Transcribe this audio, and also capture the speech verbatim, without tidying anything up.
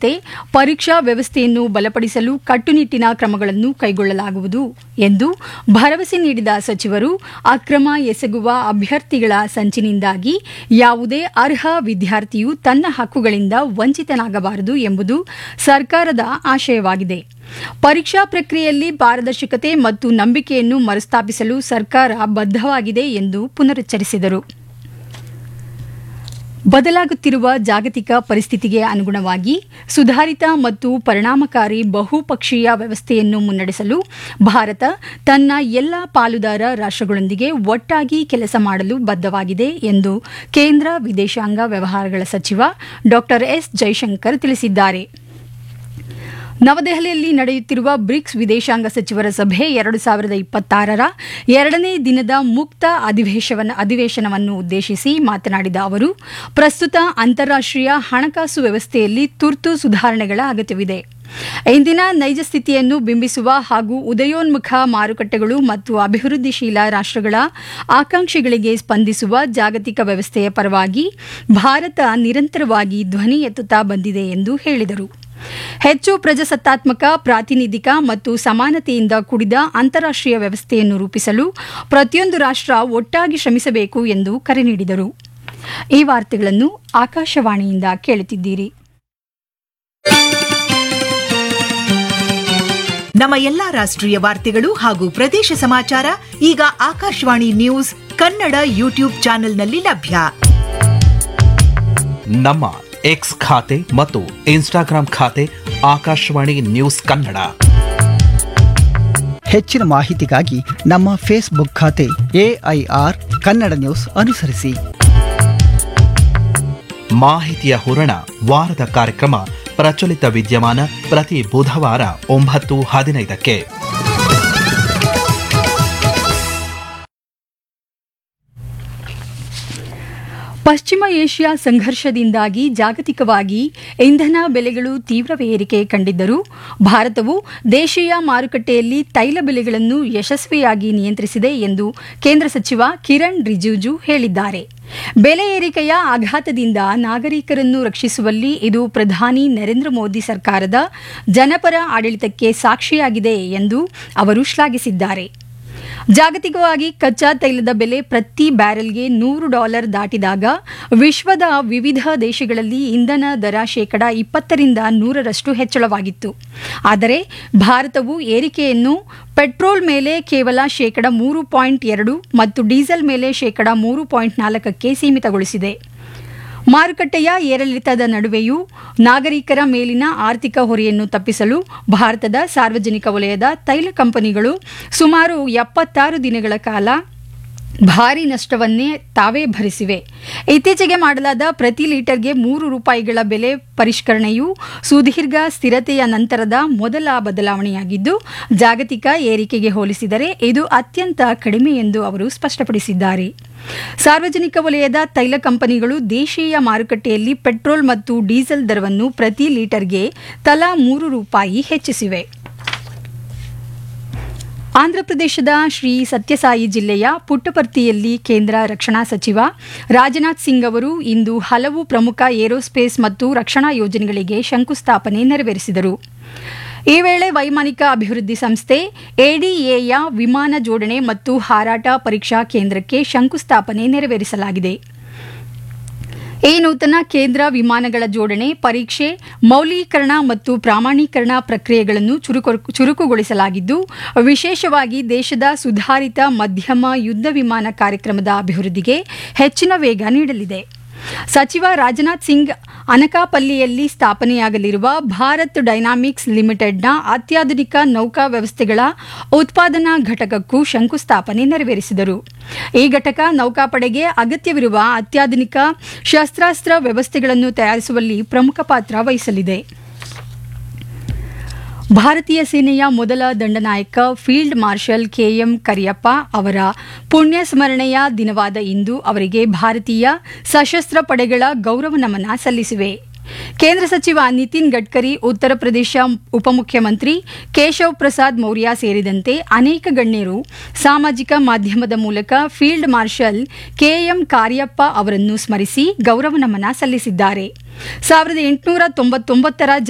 ಸೇರಿದಂತೆ ಪರೀಕ್ಷಾ ವ್ಯವಸ್ಥೆಯನ್ನು ಬಲಪಡಿಸಲು ಕಟ್ಟುನಿಟ್ಟಿನ ಕ್ರಮಗಳನ್ನು ಕೈಗೊಳ್ಳಲಾಗುವುದು ಎಂದು ಭರವಸೆ ನೀಡಿದ ಸಚಿವರು ಅಕ್ರಮ ಎಸಗುವ ಅಭ್ಯರ್ಥಿಗಳ ಸಂಚಿನಿಂದಾಗಿ ಯಾವುದೇ ಅರ್ಹ ವಿದ್ಯಾರ್ಥಿಯು ತನ್ನ ಹಕ್ಕುಗಳಿಂದ ವಂಚಿತನಾಗಬಾರದು ಎಂಬುದು ಸರ್ಕಾರದ ಆಶಯವಾಗಿದೆ. ಪರೀಕ್ಷಾ ಪ್ರಕ್ರಿಯೆಯಲ್ಲಿ ಪಾರದರ್ಶಕತೆ ಮತ್ತು ನಂಬಿಕೆಯನ್ನು ಮರುಸ್ಥಾಪಿಸಲು ಸರ್ಕಾರ ಬದ್ಧವಾಗಿದೆ ಎಂದು ಪುನರುಚ್ಚರಿಸಿದರು. ಬದಲಾಗುತ್ತಿರುವ ಜಾಗತಿಕ ಪರಿಸ್ಥಿತಿಗೆ ಅನುಗುಣವಾಗಿ ಸುಧಾರಿತ ಮತ್ತು ಪರಿಣಾಮಕಾರಿ ಬಹುಪಕ್ಷೀಯ ವ್ಯವಸ್ಥೆಯನ್ನು ಮುನ್ನಡೆಸಲು ಭಾರತ ತನ್ನ ಎಲ್ಲ ಪಾಲುದಾರ ರಾಷ್ಟ್ರಗಳೊಂದಿಗೆ ಒಟ್ಟಾಗಿ ಕೆಲಸ ಮಾಡಲು ಬದ್ಧವಾಗಿದೆ ಎಂದು ಕೇಂದ್ರ ವಿದೇಶಾಂಗ ವ್ಯವಹಾರಗಳ ಸಚಿವ ಡಾ ಎಸ್ ಜೈಶಂಕರ್ ತಿಳಿಸಿದ್ದಾರೆ. ನವದೆಹಲಿಯಲ್ಲಿ ನಡೆಯುತ್ತಿರುವ ಬ್ರಿಕ್ಸ್ ವಿದೇಶಾಂಗ ಸಚಿವರ ಸಭೆ ಎರಡು ಸಾವಿರದ ಇಪ್ಪತ್ತಾರರ ಎರಡನೇ ದಿನದ ಮುಕ್ತ ಅಧಿವೇಶನವನ್ನು ಉದ್ದೇಶಿಸಿ ಮಾತನಾಡಿದ ಅವರು, ಪ್ರಸ್ತುತ ಅಂತಾರಾಷ್ಟ್ರೀಯ ಹಣಕಾಸು ವ್ಯವಸ್ಥೆಯಲ್ಲಿ ತುರ್ತು ಸುಧಾರಣೆಗಳ ಅಗತ್ಯವಿದೆ. ಇಂದಿನ ನೈಜ ಸ್ಥಿತಿಯನ್ನು ಬಿಂಬಿಸುವ ಹಾಗೂ ಉದಯೋನ್ಮುಖ ಮಾರುಕಟ್ಟೆಗಳು ಮತ್ತು ಅಭಿವೃದ್ಧಿಶೀಲ ರಾಷ್ಟ್ರಗಳ ಆಕಾಂಕ್ಷೆಗಳಿಗೆ ಸ್ಪಂದಿಸುವ ಜಾಗತಿಕ ವ್ಯವಸ್ಥೆಯ ಪರವಾಗಿ ಭಾರತ ನಿರಂತರವಾಗಿ ಧ್ವನಿ ಎತ್ತುತ್ತಾ ಬಂದಿದೆ ಎಂದು ಹೇಳಿದರು. ಹೆಚ್ಚು ಪ್ರಜಾಸತ್ತಾತ್ಮಕ, ಪ್ರಾತಿನಿಧಿಕ ಮತ್ತು ಸಮಾನತೆಯಿಂದ ಕೂಡಿದ ಅಂತಾರಾಷ್ಟ್ರೀಯ ವ್ಯವಸ್ಥೆಯನ್ನು ರೂಪಿಸಲು ಪ್ರತಿಯೊಂದು ರಾಷ್ಟ್ರ ಒಟ್ಟಾಗಿ ಶ್ರಮಿಸಬೇಕು ಎಂದು ಕರೆ ನೀಡಿದರು. ಈ ವಾರ್ತೆಗಳನ್ನು ಆಕಾಶವಾಣಿಯಿಂದ ಕೇಳುತ್ತಿದ್ದೀರಿ. ನಮ್ಮ ಎಲ್ಲಾ ರಾಷ್ಟ್ರೀಯ ವಾರ್ತೆಗಳು ಹಾಗೂ ಪ್ರದೇಶ ಸಮಾಚಾರ ಈಗ ಆಕಾಶವಾಣಿ ನ್ಯೂಸ್ ಕನ್ನಡ ಯೂಟ್ಯೂಬ್ ಚಾನೆಲ್ನಲ್ಲಿ ಲಭ್ಯ. ನಮ್ಮ ಎಕ್ಸ್ ಖಾತೆ ಮತ್ತು ಇನ್ಸ್ಟಾಗ್ರಾಂ ಖಾತೆ ಆಕಾಶವಾಣಿ ನ್ಯೂಸ್ ಕನ್ನಡ. ಹೆಚ್ಚಿನ ಮಾಹಿತಿಗಾಗಿ ನಮ್ಮ ಫೇಸ್ಬುಕ್ ಖಾತೆ ಎಐಆರ್ ಕನ್ನಡ ನ್ಯೂಸ್ ಅನುಸರಿಸಿ. ಮಾಹಿತಿಯ ಹೂರಣ ವಾರದ ಕಾರ್ಯಕ್ರಮ ಪ್ರಚಲಿತ ವಿದ್ಯಮಾನ ಪ್ರತಿ ಬುಧವಾರ ಒಂಬತ್ತು ಹದಿನೈದಕ್ಕೆ. ಪಶ್ಚಿಮ ಏಷ್ಯಾ ಸಂಘರ್ಷದಿಂದಾಗಿ ಜಾಗತಿಕವಾಗಿ ಇಂಧನ ಬೆಲೆಗಳು ತೀವ್ರ ಏರಿಕೆ ಕಂಡಿದ್ದರೂ ಭಾರತವು ದೇಶೀಯ ಮಾರುಕಟ್ಟೆಯಲ್ಲಿ ತೈಲ ಬೆಲೆಗಳನ್ನು ಯಶಸ್ವಿಯಾಗಿ ನಿಯಂತ್ರಿಸಿದೆ ಎಂದು ಕೇಂದ್ರ ಸಚಿವ ಕಿರಣ್ ರಿಜಿಜು ಹೇಳಿದ್ದಾರೆ. ಬೆಲೆ ಏರಿಕೆಯ ಆಘಾತದಿಂದ ನಾಗರಿಕರನ್ನು ರಕ್ಷಿಸುವಲ್ಲಿ ಇದು ಪ್ರಧಾನಿ ನರೇಂದ್ರ ಮೋದಿ ಸರ್ಕಾರದ ಜನಪರ ಆಡಳಿತಕ್ಕೆ ಸಾಕ್ಷಿಯಾಗಿದೆ ಎಂದು ಅವರು ಶ್ಲಾಘಿಸಿದ್ದಾರೆ. ಜಾಗತಿಕವಾಗಿ ಕಚ್ಚಾ ತೈಲದ ಬೆಲೆ ಪ್ರತಿ ಬ್ಯಾರೆಲ್ಗೆ ನೂರು ಡಾಲರ್ ದಾಟಿದಾಗ ವಿಶ್ವದ ವಿವಿಧ ದೇಶಗಳಲ್ಲಿ ಇಂಧನ ದರ ಶೇಕಡಾ ಇಪ್ಪತ್ತರಿಂದ ನೂರರಷ್ಟು ಹೆಚ್ಚಳವಾಗಿತ್ತು. ಆದರೆ ಭಾರತವು ಏರಿಕೆಯನ್ನು ಪೆಟ್ರೋಲ್ ಮೇಲೆ ಕೇವಲ ಶೇಕಡ ಮೂರು ಪಾಯಿಂಟ್ ಎರಡು ಮತ್ತು ಡೀಸೆಲ್ ಮೇಲೆ ಶೇಕಡ ಮೂರು ಪಾಯಿಂಟ್ ನಾಲ್ಕಕ್ಕೆ ಸೀಮಿತಗೊಳಿಸಿದೆ. ಮಾರುಕಟ್ಟೆಯ ಏರಿಳಿತದ ನಡುವೆಯೂ ನಾಗರಿಕರ ಮೇಲಿನ ಆರ್ಥಿಕ ಹೊರೆಯನ್ನು ತಪ್ಪಿಸಲು ಭಾರತದ ಸಾರ್ವಜನಿಕ ವಲಯದ ತೈಲ ಕಂಪನಿಗಳು ಸುಮಾರು ಎಪ್ಪತ್ತಾರು ದಿನಗಳ ಕಾಲ ಭಾರೀ ನಷ್ಟವನ್ನೇ ತಾವೇ ಭರಿಸಿವೆ. ಇತ್ತೀಚೆಗೆ ಮಾಡಲಾದ ಪ್ರತಿ ಲೀಟರ್ಗೆ ಮೂರು ರೂಪಾಯಿಗಳ ಬೆಲೆ ಪರಿಷ್ಕರಣೆಯು ಸುದೀರ್ಘ ಸ್ಥಿರತೆಯ ನಂತರದ ಮೊದಲ ಬದಲಾವಣೆಯಾಗಿದ್ದು, ಜಾಗತಿಕ ಏರಿಕೆಗೆ ಹೋಲಿಸಿದರೆ ಇದು ಅತ್ಯಂತ ಕಡಿಮೆ ಎಂದು ಅವರು ಸ್ಪಷ್ಟಪಡಿಸಿದ್ದಾರೆ. ಸಾರ್ವಜನಿಕ ವಲಯದ ತೈಲ ಕಂಪನಿಗಳು ದೇಶೀಯ ಮಾರುಕಟ್ಟೆಯಲ್ಲಿ ಪೆಟ್ರೋಲ್ ಮತ್ತು ಡೀಸೆಲ್ ದರವನ್ನು ಪ್ರತಿ ಲೀಟರ್ಗೆ ತಲಾ ಮೂರು ರೂಪಾಯಿ ಹೆಚ್ಚಿಸಿವೆ. ಆಂಧ್ರಪ್ರದೇಶದ ಶ್ರೀ ಸತ್ಯಸಾಯಿ ಜಿಲ್ಲೆಯ ಪುಟ್ಟಪರ್ತಿಯಲ್ಲಿ ಕೇಂದ್ರ ರಕ್ಷಣಾ ಸಚಿವ ರಾಜನಾಥ್ ಸಿಂಗ್ ಅವರು ಇಂದು ಹಲವು ಪ್ರಮುಖ ಏರೋಸ್ಪೇಸ್ ಮತ್ತು ರಕ್ಷಣಾ ಯೋಜನೆಗಳಿಗೆ ಶಂಕುಸ್ಥಾಪನೆ ನೆರವೇರಿಸಿದರು. ಈ ವೇಳೆ ವೈಮಾನಿಕ ಅಭಿವೃದ್ಧಿ ಸಂಸ್ಥೆ ಎಡಿಎಯ ವಿಮಾನ ಜೋಡಣೆ ಮತ್ತು ಹಾರಾಟ ಪರೀಕ್ಷಾ ಕೇಂದ್ರಕ್ಕೆ ಶಂಕುಸ್ಥಾಪನೆ ನೆರವೇರಿಸಲಾಗಿದೆ. ಈ ನೂತನ ಕೇಂದ್ರ ವಿಮಾನಗಳ ಜೋಡಣೆ, ಪರೀಕ್ಷೆ, ಮೌಲ್ಯೀಕರಣ ಮತ್ತು ಪ್ರಮಾಣೀಕರಣ ಪ್ರಕ್ರಿಯೆಗಳನ್ನು ಚುರುಕುಗೊಳಿಸಲಾಗಿದ್ದು, ವಿಶೇಷವಾಗಿ ದೇಶದ ಸುಧಾರಿತ ಮಧ್ಯಮ ಯುದ್ಧ ವಿಮಾನ ಕಾರ್ಯಕ್ರಮದ ಅಭಿವೃದ್ಧಿಗೆ ಹೆಚ್ಚಿನ ವೇಗ ನೀಡಲಿದೆ. ಸಚಿವ ರಾಜನಾಥ್ ಸಿಂಗ್ ಅನಕಾಪಲ್ಲಿಯಲ್ಲಿ ಸ್ಥಾಪನೆಯಾಗಲಿರುವ ಭಾರತ್ ಡೈನಾಮಿಕ್ಸ್ ಲಿಮಿಟೆಡ್ನ ಅತ್ಯಾಧುನಿಕ ನೌಕಾ ವ್ಯವಸ್ಥೆಗಳ ಉತ್ಪಾದನಾ ಘಟಕಕ್ಕೂ ಶಂಕುಸ್ಥಾಪನೆ ನೆರವೇರಿಸಿದರು. ಈ ಘಟಕ ನೌಕಾಪಡೆಗೆ ಅಗತ್ಯವಿರುವ ಅತ್ಯಾಧುನಿಕ ಶಸ್ತ್ರಾಸ್ತ್ರ ವ್ಯವಸ್ಥೆಗಳನ್ನು ತಯಾರಿಸುವಲ್ಲಿ ಪ್ರಮುಖ ಪಾತ್ರ ವಹಿಸಲಿದೆ. ಭಾರತೀಯ ಸೇನೆಯ ಮೊದಲ ದಂಡನಾಯಕ ಫೀಲ್ಡ್ ಮಾರ್ಷಲ್ ಕೆಎಂ ಕರಿಯಪ್ಪ ಅವರ ಪುಣ್ಯ ಸ್ಮರಣೆಯ ದಿನವಾದ ಇಂದು ಅವರಿಗೆ ಭಾರತೀಯ ಸಶಸ್ತ್ರ ಪಡೆಗಳ ಗೌರವ ನಮನ ಸಲ್ಲಿಸಿವೆ. ಕೇಂದ್ರ ಸಚಿವ ನಿತಿನ್ ಗಡ್ಕರಿ, ಉತ್ತರ ಪ್ರದೇಶ ಉಪಮುಖ್ಯಮಂತ್ರಿ ಕೇಶವ್ ಪ್ರಸಾದ್ ಮೌರ್ಯ ಸೇರಿದಂತೆ ಅನೇಕ ಗಣ್ಯರು ಸಾಮಾಜಿಕ ಮಾಧ್ಯಮದ ಮೂಲಕ ಫೀಲ್ಡ್ ಮಾರ್ಷಲ್ ಕೆಎಂ ಕಾರ್ಯಪ್ಪ ಅವರನ್ನು ಸ್ಮರಿಸಿ ಗೌರವ ನಮನ ಸಲ್ಲಿಸಿದ್ದಾರೆ. ಸಾವಿರದ ಎಂಟುನೂರ ತೊಂಬತ್ತೊಂಬತ್ತರ